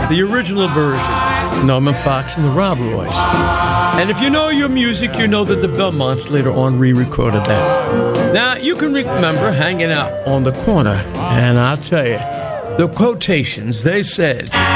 the original version, Norman Fox and the Rob Roys. And if you know your music, you know that the Belmonts later on re-recorded that. Now, you can remember hanging out on the corner, and I'll tell you, the quotations, they said...